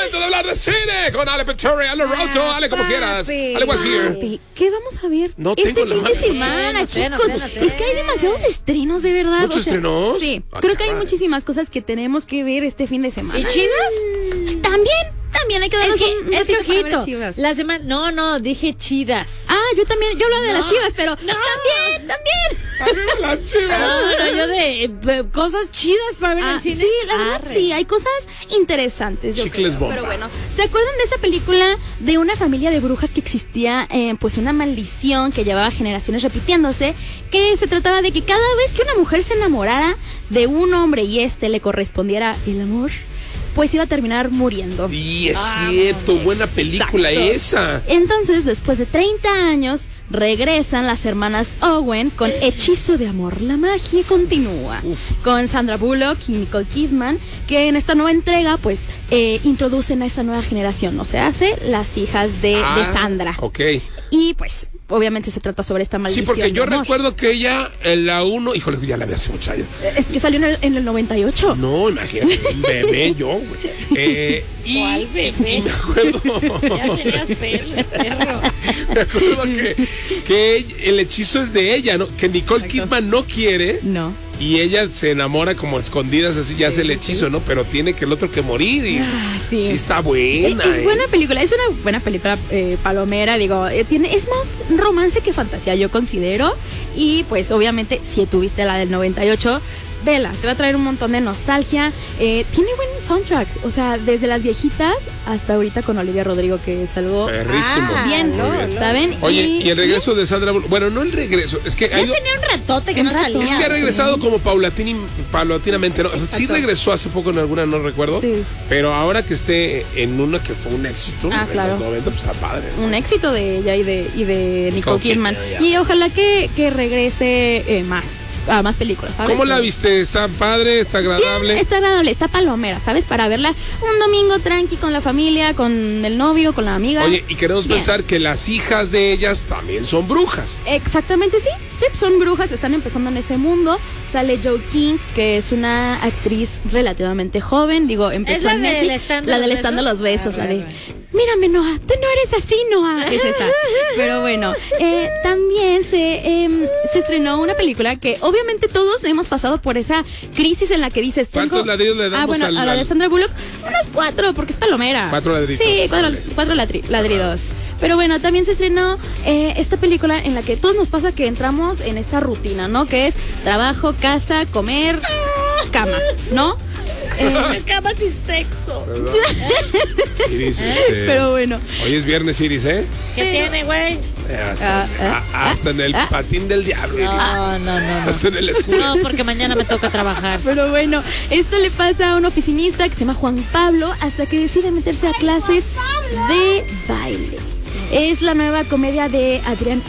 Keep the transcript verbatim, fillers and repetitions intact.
Momento de hablar de cine con Ale Pettori, Ale Roto, Ale como quieras. Ale was here. Papi, ¿qué vamos a ver No este tengo la fin más- de semana, No sé, no chicos? sé, no sé. Es que hay demasiados estrenos, de verdad. ¿Muchos estrenos? Sí, Ah, creo que hay caray. muchísimas cosas que tenemos que ver este fin de semana. ¿Y chidas? También, también hay que darnos Es que, un, un es que ratito para ver ojito. Chivas. Las demás, no, no, dije chidas. Ah, yo también, yo hablo de No. las Chivas, pero también, también. ¡Arriba las Chivas! No, no, yo de eh, cosas chidas para ver en Ah, el cine. sí, la verdad, Arre. sí, hay cosas interesantes. Yo Chicles creo. bomba. Pero bueno, ¿se acuerdan de esa película de una familia de brujas que existía, eh, pues una maldición que llevaba generaciones repitiéndose, que se trataba de que cada vez que una mujer se enamorara de un hombre y este le correspondiera el amor, pues iba a terminar muriendo? Y es cierto, buena película Exacto. esa. Entonces, después de treinta años, regresan las hermanas Owen con Hechizo de Amor. La magia continúa. Uf. Con Sandra Bullock y Nicole Kidman, que en esta nueva entrega, pues, eh, introducen a esta nueva generación. O sea, hace las hijas de, Ah, de Sandra. Ok. Y, pues, obviamente se trata sobre esta Sí, maldición. porque de yo amor. recuerdo que ella en la uno, híjole, ya la vi hace muchos años. Es que salió en el, en el noventa y ocho. No, imagínate, un bebé yo, güey. Eh, y, ¿Cuál bebé? y me acuerdo, Ya tenías pelos, perro. me acuerdo que, que el hechizo es de ella, ¿no? Que Nicole Exacto. Kidman no quiere No. y ella se enamora como a escondidas, así ya hace el hechizo, ¿no? Pero tiene que el otro que morir y Ah, sí. sí está Es, buena. es ¿eh? buena película, es una buena película eh, palomera, digo, eh, tiene, es más romance que fantasía, yo considero. Y pues obviamente si tuviste la del noventa y ocho, vela, te va a traer un montón de nostalgia. Eh, tiene buen soundtrack, o sea, desde las viejitas hasta ahorita con Olivia Rodrigo, que es algo Perrísimo. Ah, bien, Muy bien. ¿saben? Oye, y el regreso de Sandra Bullock, bueno, no el regreso, es que ha Ya ido- tenía un ratote que Un no rato. salía. es que ha regresado como paulatin, paulatinamente, ¿no? Sí Exacto. regresó hace poco en alguna, no recuerdo. Sí. Pero ahora que esté en una que fue un éxito Ah, en claro. los noventa, pues está padre. ¿no? Un éxito de ella y de, y de Nicole Nicole Kidman. Kidman, ya. Y ojalá que, que regrese eh, más, a más películas, ¿sabes? ¿Cómo la viste? ¿Está padre? ¿Está agradable? Bien, está agradable, está palomera, ¿sabes? Para verla un domingo tranqui con la familia, con el novio, con la amiga. Oye, y queremos Bien. pensar que las hijas de ellas también son brujas. Exactamente, sí. Sí, son brujas, están empezando en ese mundo. Sale Joe King, que es una actriz relativamente joven. Digo, empezó ¿Es la en del Netflix. stand de La los del stand de besos? los besos, Ah, la de... bueno. Mírame, Noah, tú no eres así, Noah. Es esa. Pero bueno, eh, también se, em, se estrenó una película que obviamente todos hemos pasado por esa crisis en la que dices... Tengo... ¿Cuántos ladrillos le damos Ah, bueno, al- a la de al- Sandra Bullock, unos cuatro, porque es palomera. Cuatro ladritos. Sí, cuatro, cuatro ladri- ladridos. Pero bueno, también se estrenó eh, esta película en la que todos nos pasa que entramos en esta rutina, ¿no? Que es trabajo, casa, comer, cama, ¿no? Eh, Cama sin sexo. ¿Verdad? Iris, este, pero bueno. hoy es viernes, Iris, ¿eh? ¿Qué tiene, güey? Eh, Hasta, Ah, ah, a- hasta en el ah. patín del diablo, Iris. No, no, no, no. Hasta en el escudo. No, porque mañana me toca trabajar. Pero bueno, esto le pasa a un oficinista que se llama Juan Pablo hasta que decide meterse a clases de baile. Es la nueva comedia de Adrián